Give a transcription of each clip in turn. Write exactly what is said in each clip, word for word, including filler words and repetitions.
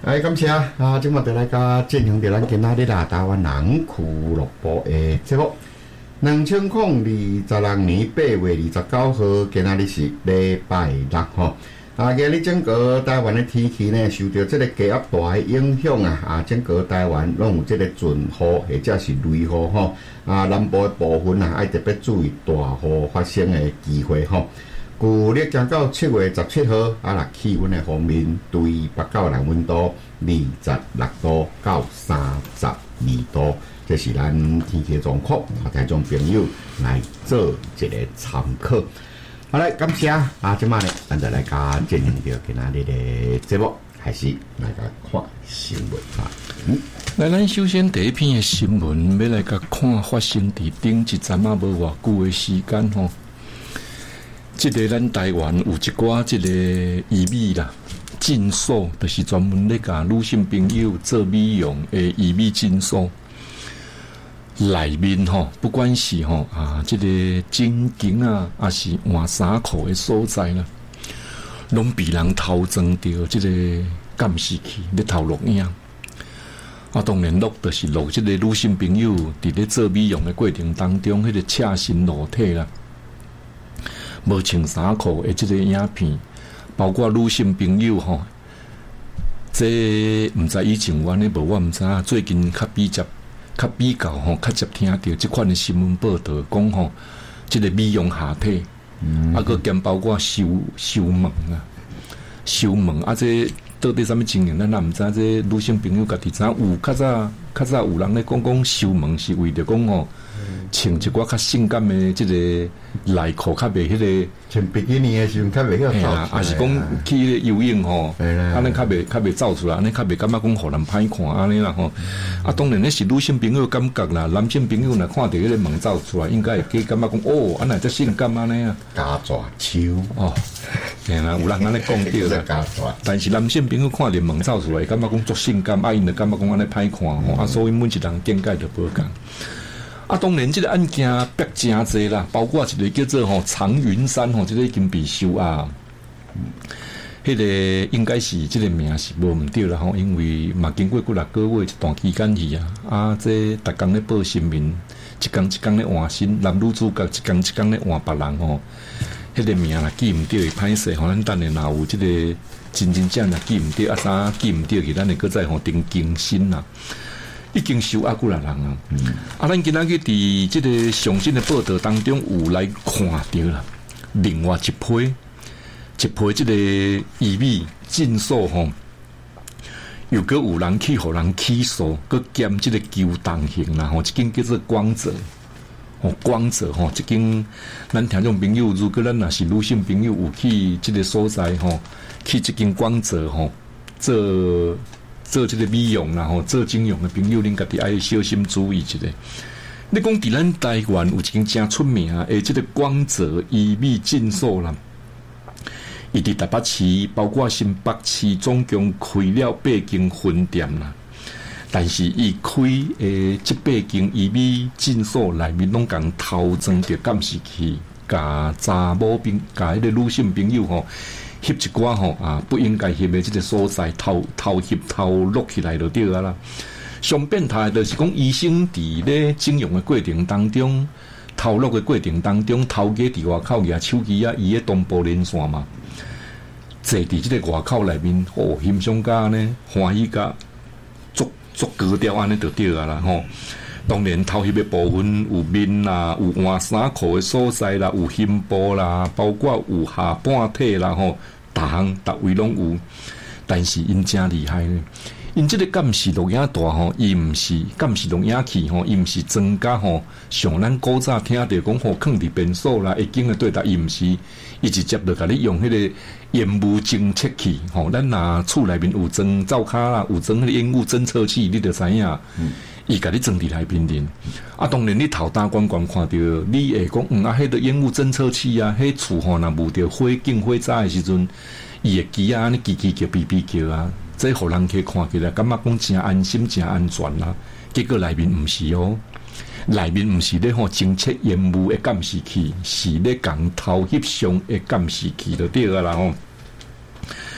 哎，感谢啊！啊，今麦就来甲进行着咱今仔日啦，台湾人俱乐部的节目。两千零二十六年八月二十九号，今仔日是礼拜六吼。啊，今日整个台湾的天气呢，受到这个低压带的影响啊，啊，整个台湾拢有这个阵雨或者是雷雨吼。啊，南部的部分啊，爱特别注意大雨发生的机会吼。旧历行到七月十七号，啊，那气温的方面，对北到南温度二十六度到三十二度，这是咱天气状况，啊，听众朋友来做一个参考。好嘞，感谢啊！啊，今晚呢，咱就来甲进行到今仔日的节目，开始来甲看新闻吧。嗯， 来，咱首先第一篇的新闻，要来甲看发生伫顶一阵啊，无偌久的时间吼。即个咱台湾有一寡即个医美啦，诊所就是专门咧甲女性朋友做美容的医美诊所。内面吼，不管是吼啊，即、这个整形啊，还是换衫裤的所在啦，拢被人偷装着即个监视器咧偷录影。啊，当然录就是录即个女性朋友伫咧做美容的过程当中，迄、那个赤身裸体啦。无穿衫裤的即个影片，包括女性朋友吼，这毋知以前阮咧无，我毋知影。最近较比较、较比较吼，较接听到即款的新闻报道，讲吼，即个美容下体，嗯、啊，佮兼包括收收门啊，收门啊，这到底啥物情形？咱也毋知。这女性朋友家己知影有较早、较早有人咧讲讲收门是为着讲吼。穿一寡较性感的即个内裤，较袂迄个穿比基尼的时阵，较袂晓走。 啊，是讲去迄个游泳吼，安尼较袂较袂走出来，安尼较袂感觉讲互人歹看安尼啦吼。啊，当然咧是女性朋友感觉啦，男性朋友若看到迄个门走出来，应该会记感觉讲哦，安尼则性感安尼啊。 加蛇手哦，嘿啦，有人安尼讲着啦。 加蛇， 但是男性朋友看到门走出来，感觉讲足性感，啊，因就感觉讲安尼歹看吼。啊，所以每一人见解就无共。啊，当然，这个案件逼真济啦，包括一个叫做吼长云山吼，这个已经被收押。迄、那个应该是这个名是无毋对啦吼，因为嘛经过几六个月一段期间去啊，啊，这逐工咧报新闻，一工一工咧换新，男女主角一工一工咧换别人吼，迄、那个名啦记毋对会歹势吼，咱等下若有这个真真正若记毋对，啊啥记毋对去，咱会搁再吼定更新啦。已经收押几多人啊？嗯、啊，咱今仔日伫即个上新的报道当中有来看到啦，另外一批一批即个医美诊所吼，又搁有人去互人起诉，搁兼即个旧档刑啦吼，一间叫做光泽，吼光泽吼，一间咱听众朋友，如果咱若是女性朋友有去即个所在吼，去即间光泽吼做。做这个美容啦吼，做整容的朋友，恁家己爱小心注意一下。你讲伫咱台湾有一间真出名诶，这个光泽医美诊所啦，伊伫台北市，包括新北市，总共开了八间分店啦。但是伊开诶，这八间医美诊所内面拢共偷装着监视器，甲查某朋，甲迄个女性朋友吼。翕一寡吼啊，不应该翕的这个所在，偷偷翕偷录起来就对啊啦。上变态就是讲，医生伫咧整容的过程当中，偷录的过程当中，头家伫外口举手机啊，伊的同步连线嘛，坐伫这个外口内面，哦，欣赏家呢欢喜甲足足高调安尼就对啊啦吼。当然，头翕的部分有面啦，有换衫裤的所在啦，有胸部啦，包括有下半体啦吼，逐项逐位拢有。但是因真厉害呢，因这个监视录影带吼，伊毋是监视录影器吼，伊毋是增加吼，像咱古早听到讲吼，放伫便所啦，会经的对答，伊毋是，伊直接就甲你用迄个烟雾侦测器吼，咱若厝内面有装灶骹啦，有装迄个烟雾侦测器，你就知影。嗯伊甲你装伫内面面，啊，当然你头打观光看到，你会讲，嗯啊，迄个烟雾侦测器啊，迄厝吼若无着火警火灾的时阵，伊会机啊，安尼叽叽叫、哔哔叫啊，这互人去看起来，感觉讲真安心、真安全啦。结果内面毋是哦，内面毋是咧吼侦测烟雾的监视器，是咧共偷翕相的监视器就对啊啦吼。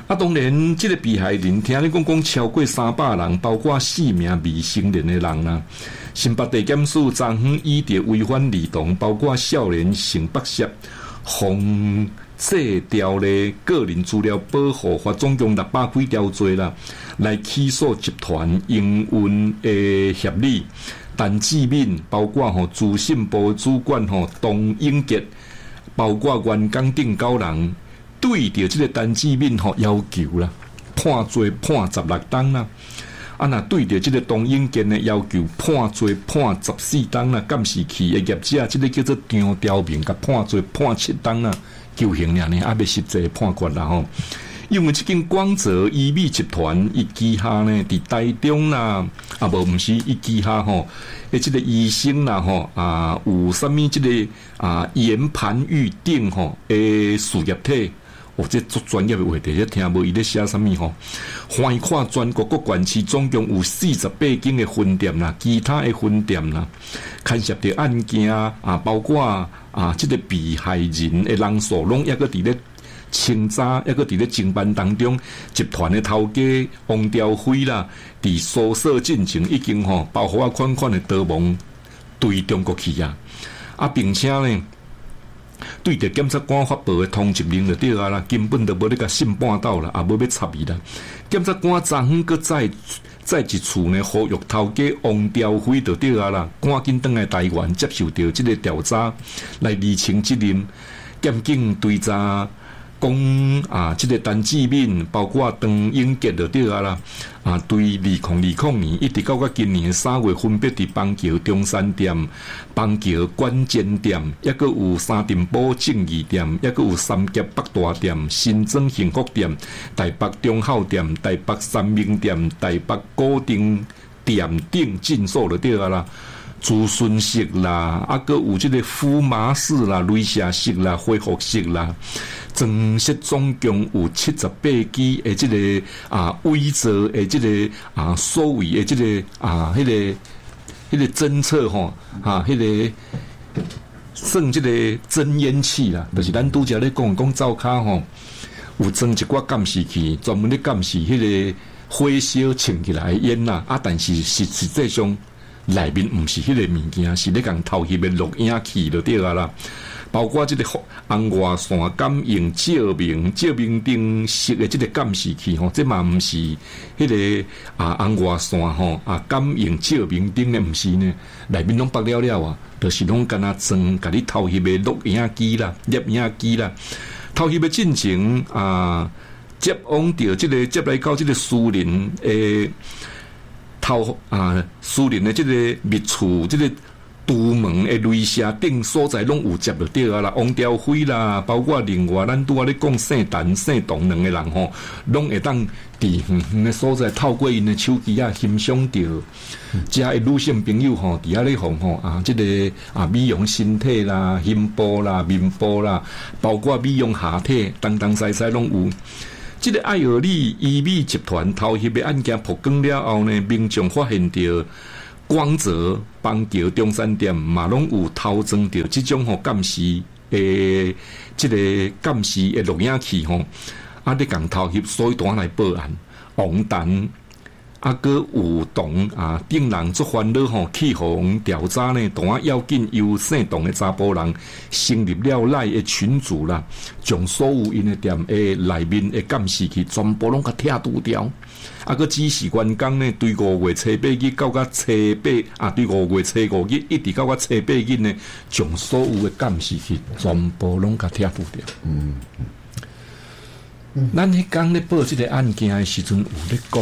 啊，当然，这个被害人听你讲讲超过三百人，包括四名未成年的人啦。新北地检署昨昏依着违反儿童，包括少年性剥削、防制条例、个人资料保护法，总共六百几条罪啦，来起诉集团营运的协理陈志敏，包括吼资讯部主管吼董英杰，包括员工顶九人。对着这个陈志敏吼要求啦，判罪判十六档啦。啊，那对着这个董英健的要求，判罪判十四档啦。监视器的业者，这个叫做张刁明，甲判罪判七档啦。求刑俩呢，还未实际判决啦吼。因为这间广泽医美集团，伊旗下呢伫台中啦，啊无毋是伊旗下吼，诶，这个医生啦吼啊，有啥物这个啊研盘预定吼诶事业体。哦，这足专业的话题，一听无伊咧写啥物吼？欢迎看全国各县市总共有四十八间的分店啦，其他的分店啦，牵涉的案件啊，包括啊，这个被害人的人数，拢抑个伫咧清查，抑个伫咧侦办当中，集团的头家王兆辉啦，伫搜索进程已经吼，包括啊款款的逃亡对中国去啊，啊，并且呢。对着检察官发布的通缉令就对啊啦，根本就无咧甲信半道啦，也无要插伊啦。检察官昨昏搁再再一次呢，呼吁头家王兆辉就对啊啦，赶紧返来台湾接受到这个调查，来厘清责任。检警追查讲啊，这个陈志敏，包括唐英杰就对啊啦，啊，对二零二零年一直到到今年三月，分别伫邦桥中山店、邦桥关键店，抑个有三重埔正义店，抑个有三峡北大店、新庄幸福店、台北中孝店、台北三明店、台北固定店等进驻就对啊啦。资讯式啦，啊，个有这个敷麻式啦、镭射式啦、恢复式啦，装饰总共有七十八支的这个啊伪造的这个啊所谓的这个啊迄、那个迄、那个侦测吼啊迄、那个算这个侦烟器啦，就是咱拄则咧讲讲灶骹吼有装一寡监视器，专门咧监视迄个火烧撑起来的烟啦，啊，但是实实际上。内面毋是迄个物件，是咧共偷翕的录影器就对啊啦。包括即个红外线感应照明、照明灯式的即个监视器吼，这嘛毋是迄个啊红外线吼啊感应照明灯的，毋是呢。内面拢绑了了啊，就是拢干那装甲你偷翕的录影机啦、摄影机啦，偷翕的进程啊，接往到即个接来到即个私人诶。头啊，私人的这个密处，这个独门的雷射顶所在拢有接到对啊啦，王兆辉啦，包括另外咱拄啊咧讲姓陈、姓董两个人吼，拢会当伫远远的所在透过因的手机啊欣赏到，遮的女性朋友吼，伫遐咧放吼啊，这个啊美容身体啦、胸部啦、面部啦，包括美容下体，东东西西拢有。这个爱尔利医美集团偷翕的案件曝光了后呢，民众发现到广泽、邦桥、中山店嘛拢有偷装到这种吼监视诶，这个监视的录影器吼，啊，咧共偷翕，所以单来报案。王丹啊，个有同啊，顶人做烦恼吼，去互调查呢，同啊要紧由姓董的查甫人成立了赖的群组啦，将所有因的店诶内面的监视器全部拢甲拆除掉。啊，个指示员工呢，对五月初八日到甲初八啊，对五月初五日一直到甲初八日呢，将所有的监視器全部拢甲拆除掉。嗯嗯，咱迄天咧报这个案件的时阵，有咧讲。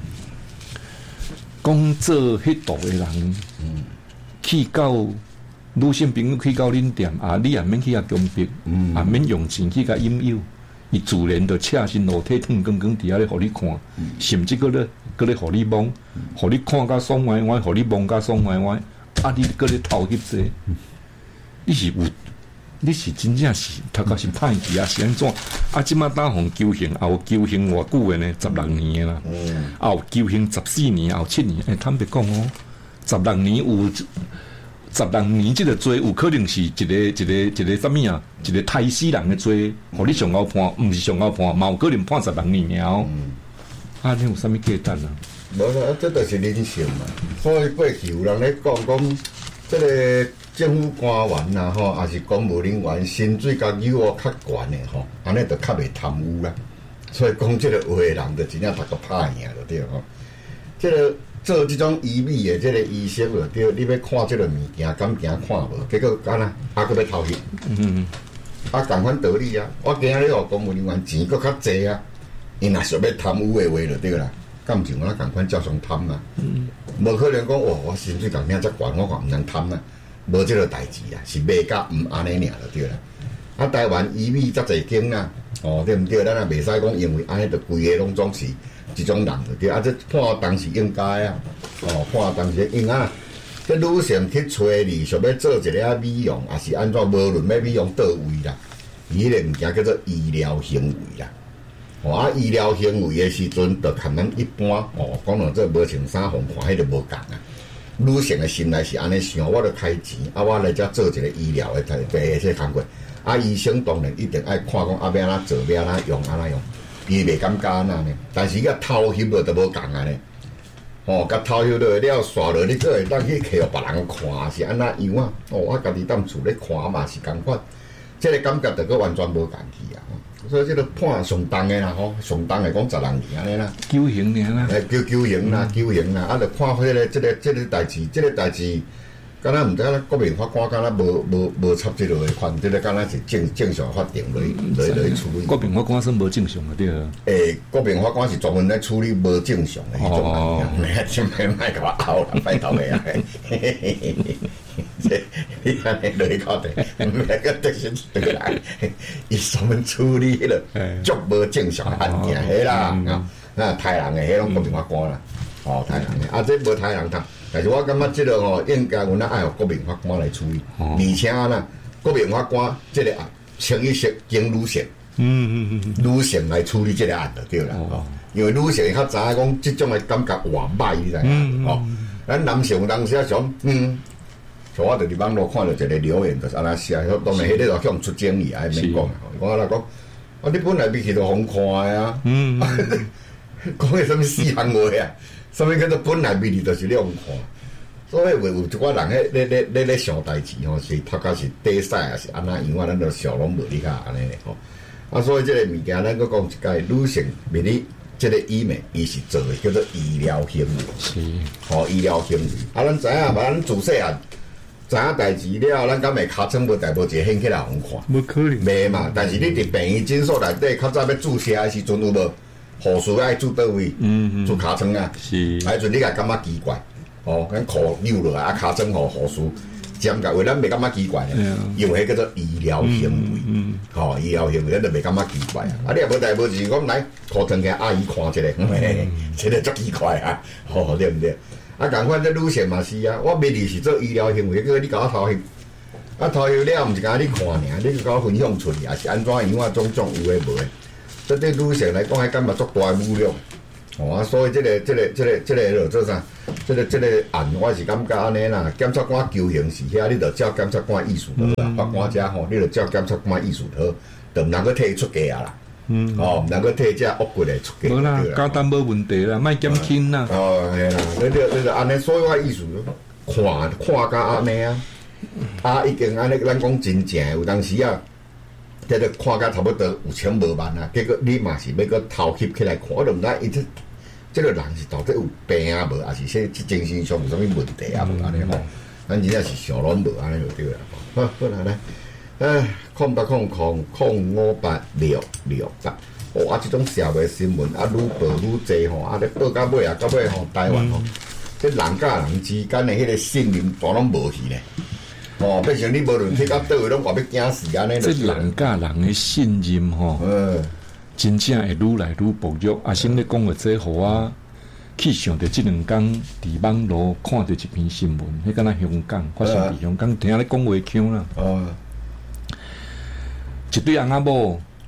讲做迄度的人，嗯、去到女性朋友去到恁店啊，你也免去遐强迫，嗯、啊免用钱去甲引诱，伊自然就赤身裸体脱光光伫遐咧，互你看，嗯、甚至个咧个咧互你摸，互、嗯、你看甲爽歪歪，互你摸甲爽歪歪，啊你个咧偷翕者，嗯、你是有。你是真正是，头壳是歹去啊？是安怎？啊，即马打红求刑，也有求刑偌久的呢？十六年啦，也有求刑十四年，也有七年。诶、欸，坦白讲哦，十六年有十六年即个罪，有可能是一个一个一个什么啊？一个杀死人的罪，互你上高判，毋是上高判，嘛有可能判十六年了。嗯、啊，你有啥物价值啊？ 无啦，这就是人性嘛。所以过去有人咧讲讲，这个政府官员呐，吼，也是公务人员，薪水甲有哦较悬的吼，安尼就较袂贪污啦。所以讲，这个有的人就真正读个歹赢就对吼。这个做这种医美的这个医生就对，你要看这个物件，敢惊看无？结果干呐，还佫要偷袭。嗯，啊，同款道理啊！我今日互公务人员钱佫较济啊，因若想要贪污的话就对啦。敢毋是我同款照常贪啊？嗯，无可能讲哇，我薪水共领遮悬，我讲毋通贪啊！无即个代志啊，是卖甲毋安尼尔就对啦。啊，台湾医美遮侪间啊，哦，对毋对？咱也袂使讲因为安尼，就规个拢总是即种人就对。啊，这判当时应该啊，哦，判当时应啊。这女性去找你，想要做一个美容，也是安怎？无论要美容倒位啦，伊迄个物件叫做医疗行为啦。哦，啊，医疗行为的时阵，就含咱一般哦，讲到这无穿衫红看，迄就无共啊。女性的心内是安尼想，我著开钱，啊，我来遮做一个医疗的第第这工作。啊，医生当然一定爱看讲啊，要安怎做，要安怎用，安怎用，伊袂感觉安那呢。但是甲偷翕就无共啊呢。哦，甲偷翕落了，刷落你个会当去摕互别人看，是安那样啊？哦，我家己踮厝咧看嘛是共款，这个感觉就佫完全无共去啊。所以这个判上重的啦，吼，上重的讲十六年安尼啦， 求刑尔啦， 诶，求求刑啦，求刑啦，啊，就看迄个这个这个代志，这个代志，敢若毋知影国民法官敢若无无无插这落的款，这个敢若是正正常法定来来来处理。 国民法官算无正常的对啊。 诶，国民法官是专门来处理无正常的迄种人，千万莫甲我拗啦，拜托你啊！你安尼落去考题，毋来个特审对来，伊专门处理迄个足无正常的案件，迄啦，啊，杀人的迄种国民法官啦，哦，杀人的，啊，这无杀人他，但是我感觉这个吼，应该阮爱由国民法官来处理，而且呢，国民法官这个案，清一色经女性，嗯嗯嗯，女性来处理这个案就对啦，哦，因为女性较知影讲这种的感觉偌歹，你知影，哦，咱男性当时想，嗯。像我伫伫网络看到一个留言，就是安那写，当然迄个就向出争议，还免讲啦。我来讲，啊，你本来必须着互看的啊，嗯，讲个什么四行话啊，什么叫做本来必须就是你互看。所以有有一寡人迄咧咧咧咧想代志吼，是头家是底赛啊，是安那样啊，咱着笑拢无你较安尼咧吼。啊，所以即个物件咱佫讲一解，女性美丽。这个医美，伊是做的叫做医疗行为，是，吼、哦、医疗行为。啊，咱知影嘛，咱自细汉知影代志了，咱敢会尻川无大无一个掀起来互看？ 无可能。 袂嘛，但是你伫病院诊所内底较早要注射的时阵有无？护士爱注倒位？嗯嗯。注尻川啊？是。啊，迄阵你也感觉奇怪，哦，咱裤扭落来啊，尻川互护士。尖甲话，咱袂感觉奇怪咧，因为迄叫做医疗行为，嗯，吼、嗯，医疗行为咱就袂感觉奇怪啊。啊，你也无代无志，讲来裤长嘅阿姨看一下，嗯、这个足奇怪啊，吼、哦，对毋对？啊，共款这女性嘛是啊，我明明是做医疗行为，叫你甲我偷翕，啊，偷翕了，毋是甲你看尔，你去甲我分享出去，也是安怎样啊？种种有诶无诶，这对女性来讲，还感觉足大侮辱。哦啊，所以这个、这个、这个、这个落做啥？这个、这个案，我是感觉安尼啦。检察官求刑是遐，你着照检察官意思就好啦。法官遮吼，你着照检察官意思就好，就毋能够替伊出价啊啦。嗯，哦，毋能够替遮恶骨来出价。 无啦，简单无问题啦，莫减轻啦。 哦，系啦，你着你着安尼，所以我意思看看甲安尼啊，啊，已经安尼，咱讲真正有当时啊。这个看甲差不多有千无万啊，结果你嘛是要个偷翕起来看，我都毋知伊这这个人是到底有病啊无，还是说精神上有啥物问题啊无安尼吼？咱真正是想拢无安尼就对啦。好，好来来，哎，空八空空空五八六六八，哦啊，这种社会新闻啊，愈报愈济吼，啊，咧报到尾啊，到尾吼，台湾吼，这人甲人之间的迄个信任全拢无去咧。哦，变成你无论去到倒位，拢话要惊死安尼。 这人甲人的信任吼，嗯，真正会愈来愈薄弱。阿生咧讲的这互我去想着即两天伫网络看到一篇新闻，迄敢若香港发生伫香港，听咧讲话腔啦。哦，一对翁仔某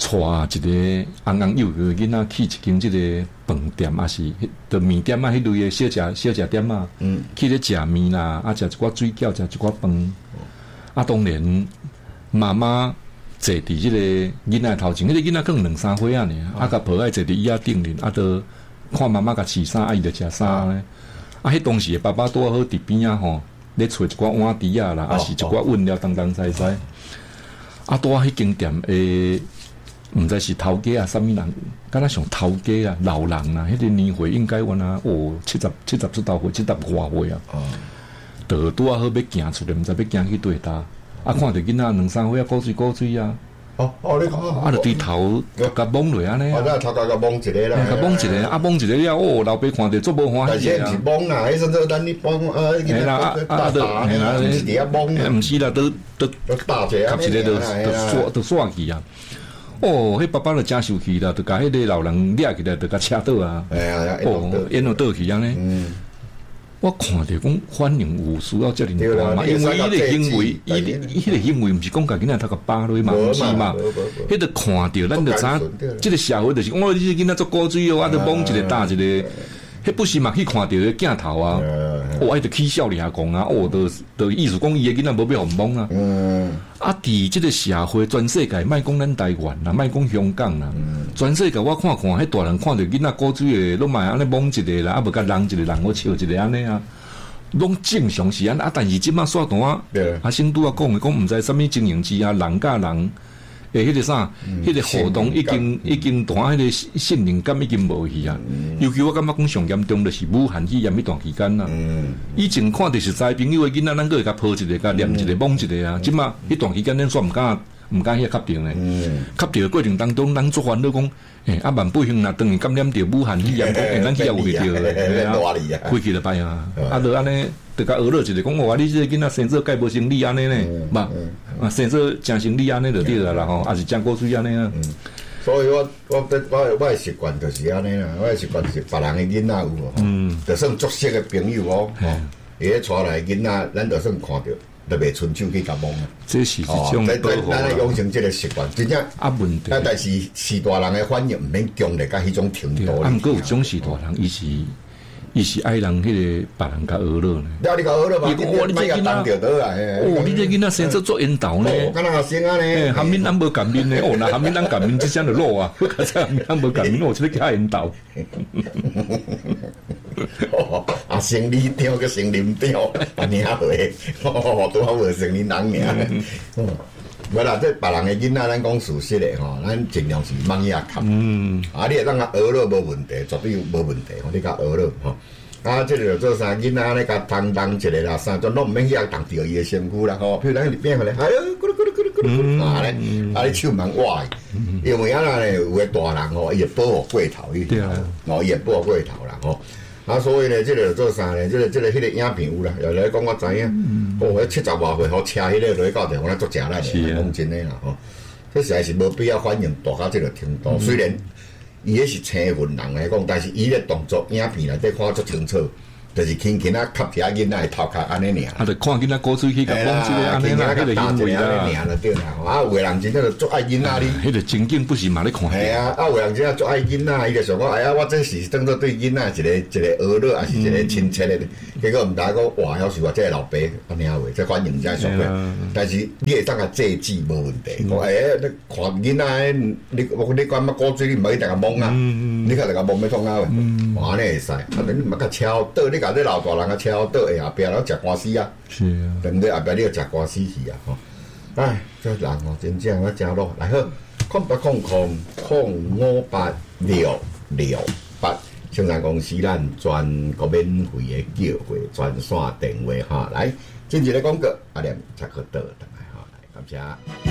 带一个红红幼幼囡仔去一间即个饭店，还是着面店啊，迄类的小食小食店啊，嗯，去咧食面啦，啊，食一寡水饺，食一寡饭，哦、啊，当然妈妈坐伫即个囡仔头前，迄、那个囡仔可能两三岁啊呢，啊，甲抱爱坐伫椅仔顶面，啊，着看妈妈甲饲衫，啊，伊着食衫咧，啊，迄当时爸爸拄好伫边啊吼，咧揣一寡碗碟啊啦，啊，是一寡饮料当当塞塞。啊，拄啊，迄间店诶，毋知是头家啊，啥物人，敢若像头家啊，老人啊，迄、那个年岁应该有啊，哦，七十七十出头岁，七十外岁啊，倒拄啊好要行出来，毋知要行去对搭，啊，看着囡仔两三岁啊，鼓水鼓水啊， 哦哦，你看， 啊，就低頭甲摸落安尼， 啊，頭甲甲摸一個啦， 甲摸一個，啊，摸一個了，哦，老爸看着足無歡喜啊， 但是毋是摸啦，迄陣陣等你幫啊， 係啦，啊啊，都係啦， 唔是啲啊摸， 唔是啦，都都打者啊， 夾一個就就刷就刷去啊。哦，迄爸爸就真生氣啦，就甲迄個老人掠起來，就甲車倒啊！哦，煙就倒去安尼。我看着講反應有需要遮爾大嘛，因為伊個行為，伊伊迄個行為毋是講家囡仔頭殼巴落嘛，毋是嘛？迄個看着，咱就知影，即個社會就是講，哦，你這囡仔做古水哦，啊，就摸一個打一個。迄不是嘛？去看到個鏡頭啊，哦，迄就起笑爾講啊，哦，就就意思講伊個囡仔無要互摸啊。嗯。啊，佇即個社會，全世界莫講咱台灣啦，莫講香港啦，全世界我看看，迄大人看到囡仔古水個，攏嘛安尼摸一個啦，啊，無甲人一個人我笑一個安尼啊，攏正常是安啊。但是即馬煞單啊，啊，先拄啊講誒，講毋知啥物經營之啊，人甲人。誒，迄個啥，迄個互動已經已經斷，迄個信任感已經無去啊。尤其我感覺講上嚴重，就是武漢肺炎迄段期間啦。以前看著是知朋友誒囡仔，咱個會甲抱一個，甲念一個，摸一個啊。即馬迄段期間，咱煞毋敢毋敢遐確定咧。確定誒過程當中，咱做煩惱講，誒啊萬不幸若當然感染着武漢肺炎，誒咱去也有去着，係啊，回去就歹啊。啊，就安尼，就甲學了一個講，我你這個囡仔生做介無生理安尼呢，嘛。啊，生做正生理安尼就對啦啦吼，也是正古水安尼啊。嗯， 所以我我我我誒習慣就是安尼啦，我誒習慣就是別人誒囡仔有無，嗯，就算足識誒朋友哦，伊咧帶來囡仔，咱就算看着，就袂伸手去甲摸啊。這是一種保護啊。咱養成這個習慣，真正啊問題。但是是大人誒反應毋免強烈到迄種程度。啊，毋過有種是大人，伊是。伊是愛人，迄個別人甲學了呢。了你甲學了嘛？我你這囡仔，哦，你這囡仔生做做煙頭呢？敢若生啊呢？含面咱無感面呢？哦，那含面咱感面，即聲就落啊！我講真，含面咱無感面，我即個加煙頭。啊，生理長個生林長，啊，領會，哦，拄好無生理人領。無啦，這別人嘅囡仔，咱講事實咧吼，咱盡量是茫嘢冚。嗯。啊，你會當甲學了無問題，絕對無問題。吼，你甲學了吼，啊，即個就做啥囡仔咧，甲當當一個啦，啥種攏毋免去啊，動着伊嘅身軀啦，吼。譬如咱變過來，哎呦，咕嚕咕嚕咕嚕咕嚕，啊咧，啊你手蠻歪，因為啊咧有個大人吼，伊會保護過頭伊，哦，伊會保護過頭啦，吼。啊，所以咧，即個做啥咧？即個即個迄個影片有啦，有來講我知影。哦，迄七十外歲，互車迄個落去到地方咧，足食力咧，講真誒啦，吼。這實在是無必要反應大到即個程度。雖然伊迄是青雲人來講，但是伊咧動作影片內底看足清楚。就是輕輕啊，吸一下囡仔頭殼安尼爾。啊，就看囡仔古水去甲摸一個安尼啦，迄個行為啦。就對啦，啊，有個人真正就足愛囡仔哩。迄個情景不是嘛？你看。係啊，啊，有個人真正足愛囡仔，伊就想講，哎呀，我這是當作對囡仔一個一個兒女，還是一個親切咧。結果毋知講，哇，還是話這個老爸安尼啊話，這反應真係爽。但是你會當個制止無問題。講哎，你看囡仔，你你講乜古水，你唔係一定個摸啊？你睇嚟個摸咩通啊？哇，安尼會使，啊，你唔係個敲倒你。甲啲老大人啊，車倒下後壁，然後食官司啊，是啊，對唔對？後壁你要食官司去啊，吼！唉，這人哦，真正我真咯，來好，空八空空空五八六六八，生產公司咱專個免費嘅叫貨專線電話哈，來，今日嘅廣告阿連才可得，等下哈，來感謝。